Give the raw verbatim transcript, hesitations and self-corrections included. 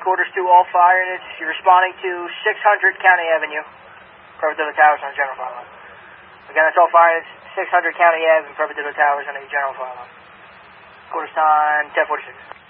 quarters to all fire units. You're responding to six hundred County Avenue, Perpendicular Towers on a general fire line. Again, that's all fire units, six hundred County Avenue, Perpendicular Towers on a general fire line. Quarters time, ten forty-six.